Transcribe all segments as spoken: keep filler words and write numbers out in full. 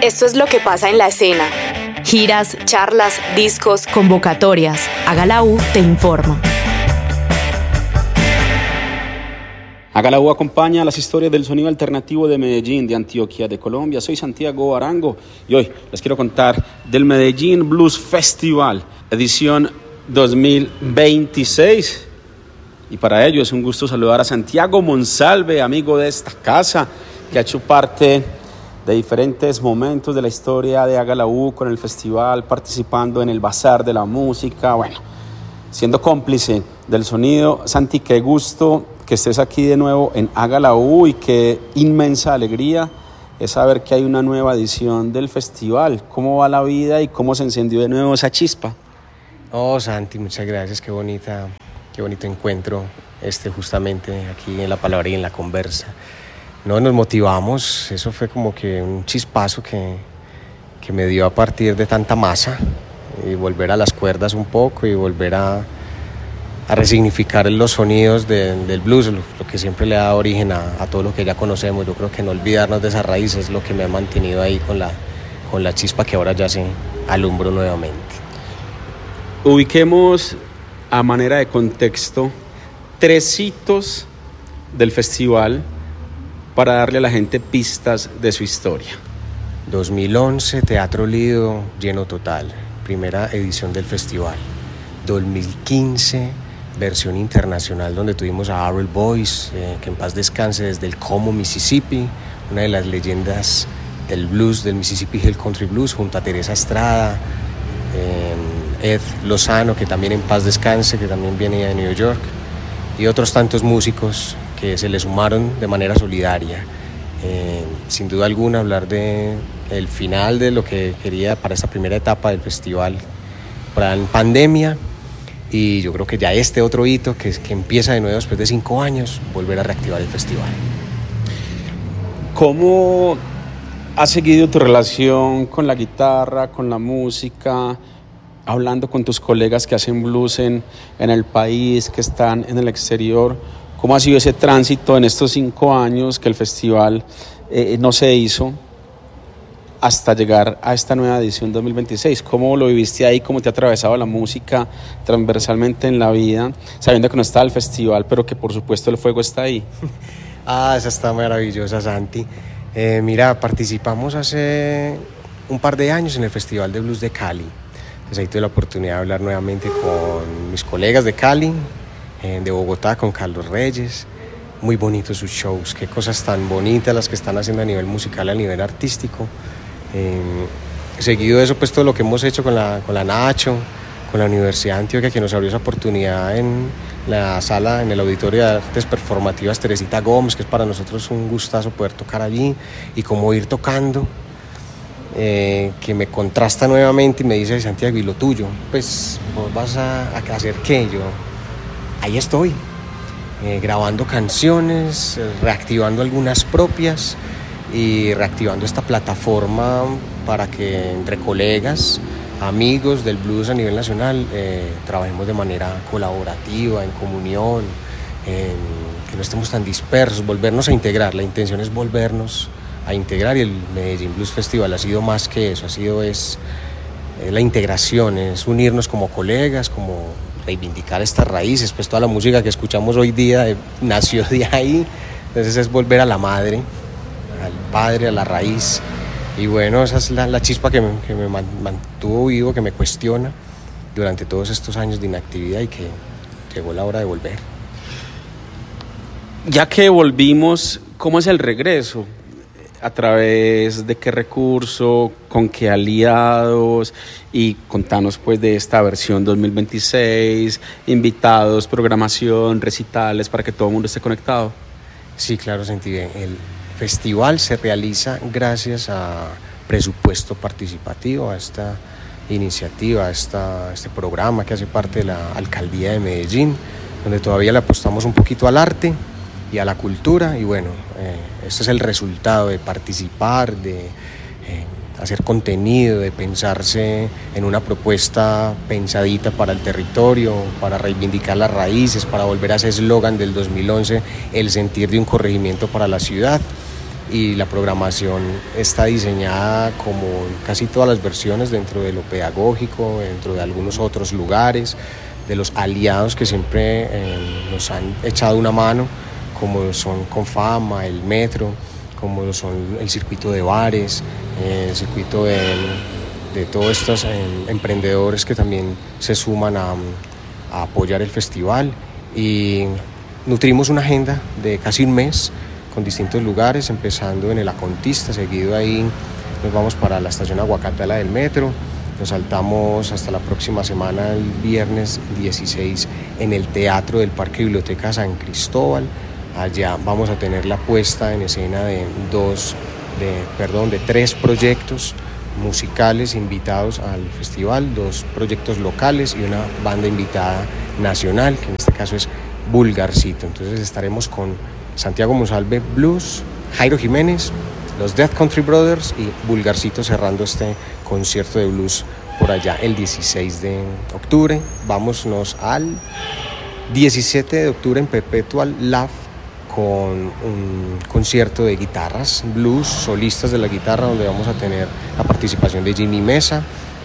Esto es lo que pasa en la escena. Giras, charlas, discos, convocatorias. Hágala U te informa. Hágala U acompaña las historias del sonido alternativo de Medellín, de Antioquia, de Colombia. Soy Santiago Arango y hoy les quiero contar del Medellín Blues Festival, edición dos mil veintiséis. Y para ello es un gusto saludar a Santiago Monsalve, amigo de esta casa, que ha hecho parte de diferentes momentos de la historia de Hágala U con el festival, participando en el Bazar de la Música, bueno, siendo cómplice del sonido. Santi, qué gusto que estés aquí de nuevo en Hágala U y qué inmensa alegría es saber que hay una nueva edición del festival. ¿Cómo va la vida y cómo se encendió de nuevo esa chispa? Oh, Santi, muchas gracias, qué bonita, qué bonito encuentro este justamente aquí en la palabra y en la conversa. No, nos motivamos, eso fue como que un chispazo que, que me dio a partir de tanta masa y volver a las cuerdas un poco y volver a, a resignificar los sonidos de, del blues, lo, lo que siempre le da origen a, a todo lo que ya conocemos. Yo creo que no olvidarnos de esa raíz es lo que me ha mantenido ahí con la, con la chispa que ahora ya se alumbro nuevamente. Ubiquemos a manera de contexto tres hitos del festival para darle a la gente pistas de su historia. dos mil once, Teatro Lido, lleno total, primera edición del festival. dos mil quince, versión internacional, donde tuvimos a Arrol Boyce, eh, que en paz descanse, desde el Como, Mississippi, una de las leyendas del blues, del Mississippi Hill Country Blues, junto a Teresa Estrada, eh, Ed Lozano, que también en paz descanse, que también viene de New York, y otros tantos músicos que se le sumaron de manera solidaria. Eh, sin duda alguna, hablar de el final de lo que quería para esta primera etapa del festival, para la pandemia, y yo creo que ya este otro hito que, que empieza de nuevo después de cinco años, volver a reactivar el festival. ¿Cómo has seguido tu relación con la guitarra, con la música, hablando con tus colegas que hacen blues en, en el país, que están en el exterior? ¿Cómo ha sido ese tránsito en estos cinco años que el festival eh, no se hizo hasta llegar a esta nueva edición dos mil veintiséis? ¿Cómo lo viviste ahí? ¿Cómo te ha atravesado la música transversalmente en la vida, sabiendo que no está el festival, pero que por supuesto el fuego está ahí? Ah, esa está maravillosa, Santi. Eh, mira, participamos hace un par de años en el Festival de Blues de Cali. Entonces ahí tuve la oportunidad de hablar nuevamente con mis colegas de Cali, de Bogotá, con Carlos Reyes. Muy bonitos sus shows, qué cosas tan bonitas las que están haciendo a nivel musical, a nivel artístico. Eh, seguido de eso, pues todo lo que hemos hecho con la, con la Nacho, con la Universidad de Antioquia, que nos abrió esa oportunidad en la sala, en el Auditorio de Artes Performativas Teresita Gómez, que es para nosotros un gustazo poder tocar allí y como ir tocando, eh, que me contrasta nuevamente y me dice: Santiago, ¿y lo tuyo? Pues vos vas a, a hacer qué. Yo ahí estoy, eh, grabando canciones, reactivando algunas propias y reactivando esta plataforma para que entre colegas, amigos del blues a nivel nacional, eh, trabajemos de manera colaborativa, en comunión, en, que no estemos tan dispersos, volvernos a integrar. La intención es volvernos a integrar, y el Medellín Blues Festival ha sido más que eso, ha sido es, eh, la integración, es unirnos como colegas, como reivindicar estas raíces. Pues toda la música que escuchamos hoy día eh, nació de ahí, entonces es volver a la madre, al padre, a la raíz. Y bueno, esa es la, la chispa que me, que me mantuvo vivo, que me cuestiona durante todos estos años de inactividad, y que llegó la hora de volver. Ya que volvimos, ¿cómo es el regreso? ¿A través de qué recurso? ¿Con qué aliados? Y contanos pues de esta versión dos mil veintiséis, invitados, programación, recitales, para que todo el mundo esté conectado. Sí, claro, sentí bien. El festival se realiza gracias a presupuesto participativo, a esta iniciativa, a esta, este programa que hace parte de la Alcaldía de Medellín, donde todavía le apostamos un poquito al arte y a la cultura, y bueno, eh, este es el resultado de participar, de eh, hacer contenido, de pensarse en una propuesta pensadita para el territorio, para reivindicar las raíces, para volver a ese eslogan del dos mil once, el sentir de un corregimiento para la ciudad. y la programación está diseñada como casi todas las versiones dentro de lo pedagógico, dentro de algunos otros lugares, de los aliados que siempre eh, nos han echado una mano, como son Confama, el Metro, como son el circuito de bares, eh, el circuito de, de todos estos eh, emprendedores que también se suman a, a apoyar el festival, y nutrimos una agenda de casi un mes con distintos lugares, empezando en el Acontista, seguido ahí nos vamos para la estación Aguacatala del Metro, nos saltamos hasta la próxima semana, el viernes dieciséis, en el Teatro del Parque Biblioteca San Cristóbal. Allá vamos a tener la puesta en escena de dos, de, perdón, de tres proyectos musicales invitados al festival, dos proyectos locales y una banda invitada nacional, que en este caso es Vulgarcito. Entonces estaremos con Santiago Monsalve Blues, Jairo Jiménez, los Death Country Brothers y Vulgarcito cerrando este concierto de blues por allá el dieciséis de octubre. Vámonos al diecisiete de octubre en Perpetual Love con un concierto de guitarras, blues, solistas de la guitarra, donde vamos a tener la participación de Jimmy Mesa,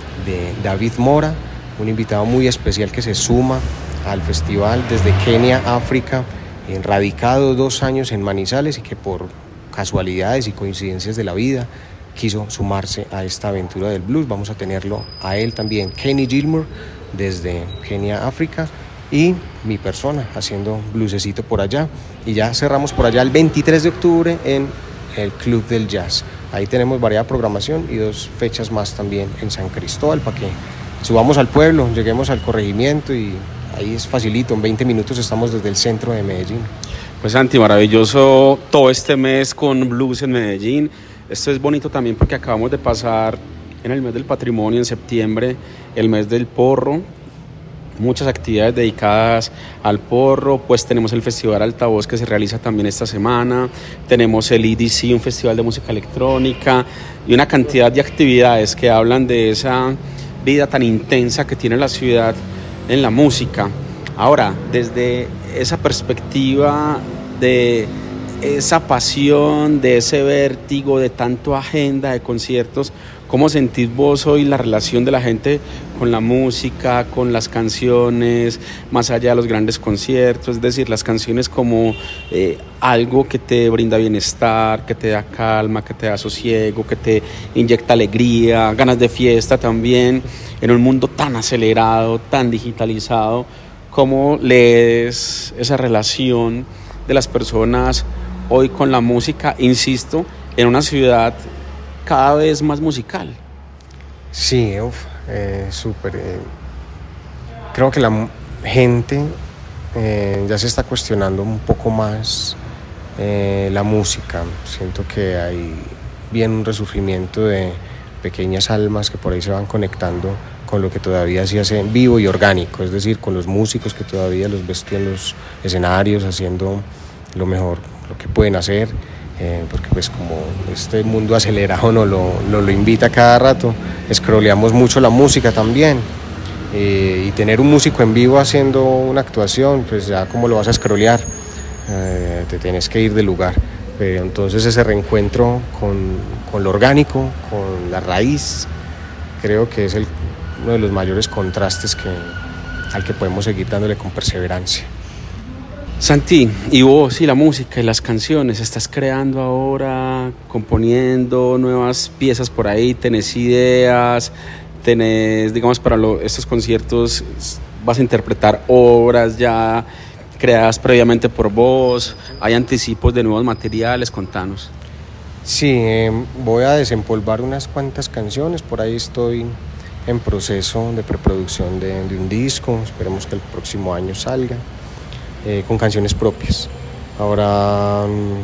de David Mora, un invitado muy especial que se suma al festival desde Kenia, África, radicado dos años en Manizales y que por casualidades y coincidencias de la vida quiso sumarse a esta aventura del blues. Vamos a tenerlo a él también, Kenny Gilmour, desde Kenia, África, y mi persona haciendo bluesecito por allá. Y ya cerramos por allá el veintitrés de octubre en el Club del Jazz. Ahí tenemos variada programación y dos fechas más también en San Cristóbal para que subamos al pueblo, lleguemos al corregimiento, y ahí es facilito, en veinte minutos estamos desde el centro de Medellín. Pues Santi, maravilloso todo este mes con blues en Medellín. Esto es bonito también porque acabamos de pasar en el mes del patrimonio, en septiembre, el mes del porro. Muchas actividades dedicadas al porro, pues tenemos el Festival Altavoz que se realiza también esta semana, tenemos el E D C, un festival de música electrónica, y una cantidad de actividades que hablan de esa vida tan intensa que tiene la ciudad en la música. Ahora, desde esa perspectiva de esa pasión, de ese vértigo, de tanto agenda de conciertos, ¿cómo sentís vos hoy la relación de la gente con la música, con las canciones, más allá de los grandes conciertos? Es decir, las canciones como eh, algo que te brinda bienestar, que te da calma, que te da sosiego, que te inyecta alegría, ganas de fiesta también, en un mundo tan acelerado, tan digitalizado. ¿Cómo lees esa relación de las personas hoy con la música, insisto, en una ciudad cada vez más musical? Sí, uf, eh, súper. Eh, creo que la gente eh, ya se está cuestionando un poco más eh, la música. Siento que hay bien un resurgimiento de pequeñas almas que por ahí se van conectando con lo que todavía se hace en vivo y orgánico, es decir, con los músicos que todavía los ves tú en los escenarios haciendo lo mejor, lo que pueden hacer. Eh, porque pues como este mundo acelerado no lo, no lo invita cada rato, scrolleamos mucho la música también, eh, y tener un músico en vivo haciendo una actuación, pues ya como lo vas a scrollear, eh, te tienes que ir del lugar. Pero entonces ese reencuentro con, con lo orgánico, con la raíz, creo que es el, uno de los mayores contrastes que, al que podemos seguir dándole con perseverancia. Santi, y vos y la música y las canciones, ¿estás creando ahora, componiendo nuevas piezas por ahí? ¿Tenés ideas? ¿Tenés, digamos, para lo, estos conciertos vas a interpretar obras ya creadas previamente por vos? ¿Hay anticipos de nuevos materiales? Contanos. Sí, eh, voy a desempolvar unas cuantas canciones, por ahí estoy en proceso de preproducción de, de un disco, esperemos que el próximo año salga. Eh, con canciones propias. Ahora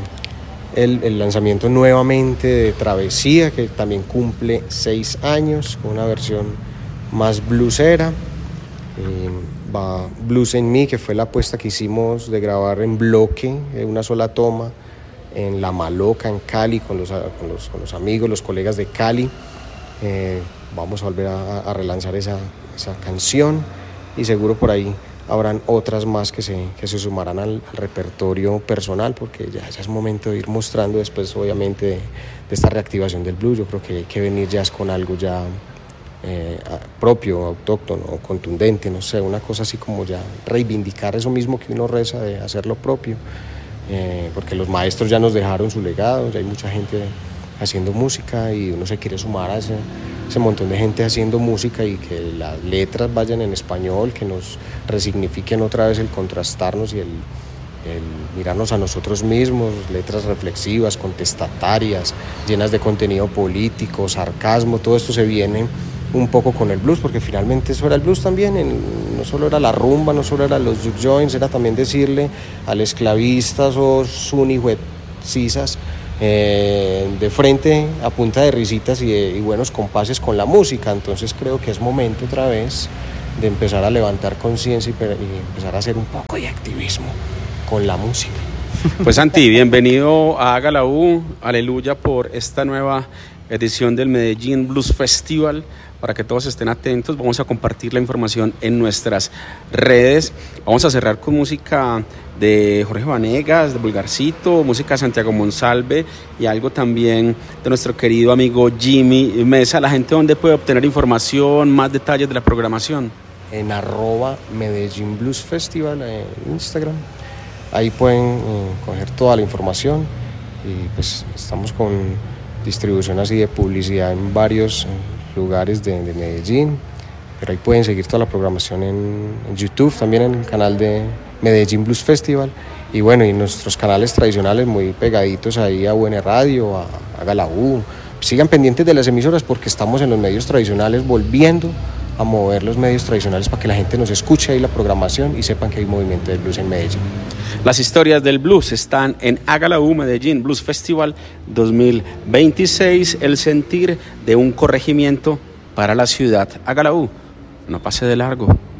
el, el lanzamiento nuevamente de Travesía, que también cumple seis años, con una versión más bluesera. Eh, va Blues en mí, que fue la apuesta que hicimos de grabar en bloque, de una sola toma, en La Maloca, en Cali, con los, con los, con los amigos, los colegas de Cali. Eh, vamos a volver a, a relanzar esa, esa canción, y seguro por ahí habrán otras más que se, que se sumarán al, al repertorio personal, porque ya, ya es momento de ir mostrando después, obviamente, de, de esta reactivación del blues. Yo creo que hay que venir ya con algo ya eh, propio, autóctono, contundente, no sé, una cosa así como ya reivindicar eso mismo que uno reza de hacer lo propio, eh, porque los maestros ya nos dejaron su legado, ya hay mucha gente haciendo música y uno se quiere sumar a ese, ese montón de gente haciendo música y que las letras vayan en español, que nos resignifiquen otra vez el contrastarnos y el, el mirarnos a nosotros mismos, letras reflexivas, contestatarias, llenas de contenido político, sarcasmo. Todo esto se viene un poco con el blues, porque finalmente eso era el blues también, en, no solo era la rumba, no solo era los juke joints, era también decirle al esclavista, sos un hijo de cisas, Eh, de frente a punta de risitas y, de, y buenos compases con la música. Entonces creo que es momento otra vez de empezar a levantar conciencia y, y empezar a hacer un poco de activismo con la música. Pues Santi, bienvenido a Haga la U, aleluya por esta nueva edición del Medellín Blues Festival. Para que todos estén atentos, vamos a compartir la información en nuestras redes. Vamos a cerrar con música de Jorge Vanegas, de Vulgarcito, música de Santiago Monsalve y algo también de nuestro querido amigo Jimmy Mesa. La gente, ¿dónde puede obtener información, más detalles de la programación? En arroba Medellín Blues Festival en Instagram. Ahí pueden eh, coger toda la información y pues estamos con distribución así de publicidad en varios lugares de, de Medellín, pero ahí pueden seguir toda la programación en, en YouTube, también en el canal de Medellín Blues Festival, y bueno, y nuestros canales tradicionales muy pegaditos ahí a U N Radio, a, a Haga la U. Sigan pendientes de las emisoras porque estamos en los medios tradicionales volviendo a mover los medios tradicionales para que la gente nos escuche ahí la programación y sepan que hay movimiento de blues en Medellín. Las historias del blues están en Haga la U Medellín Blues Festival dos mil veintiséis, el sentir de un corregimiento para la ciudad. Haga la U, no pase de largo.